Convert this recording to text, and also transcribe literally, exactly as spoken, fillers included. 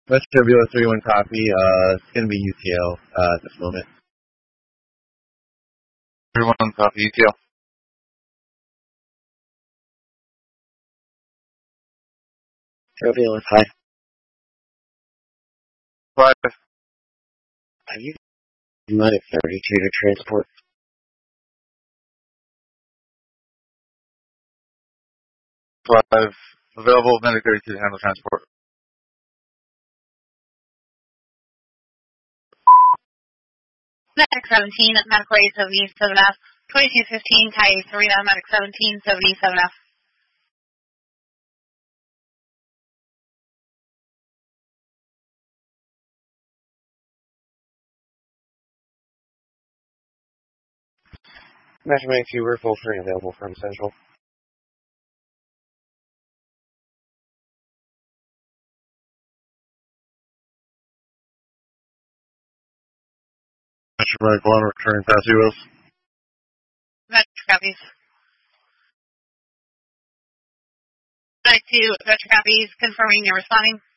Metro Bureau three one copy. Uh, it's going to be U T L uh, at this moment. three one copy, U T L. Turbulence, hi. Five. Have you Medic thirty-two to transport? Five. Available, Medic thirty-two to handle transport. Medic seventeen, Medical eight seventy-seven F. twenty-two fifteen, Coyote three, Medic seventeen, seventy-seven F. Metro Medic two, we're full train available from Central. Metro Medic one, returning past zeros. Metro copies. Medic two, Metro copies, confirming you're responding.